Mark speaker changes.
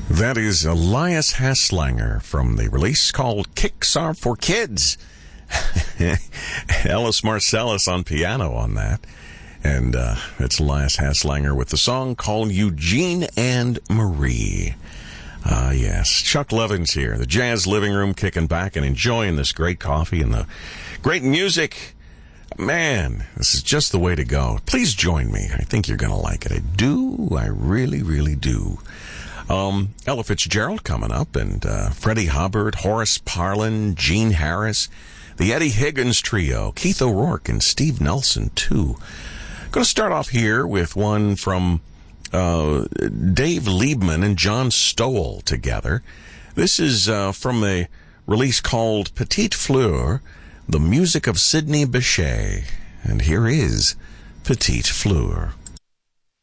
Speaker 1: That is Elias Haslanger from the release called Kicks Are for Kids. Ellis Marsalis on piano on that. And it's Elias Haslanger with the song called Eugene and Marie. Yes, Chuck Levin's here, the Jazz Living Room, kicking back and enjoying this great coffee and the great music. Man, this is just the way to go. Please join me. I think you're going to like it. I do. I really, really do. Ella Fitzgerald coming up, and Freddie Hubbard, Horace Parlan, Gene Harris, the Eddie Higgins Trio, Keith O'Rourke, and Steve Nelson, too. Going to start off here with one from Dave Liebman and John Stowell together. This is from a release called Petite Fleur, the music of Sidney Bechet. And here is Petite Fleur.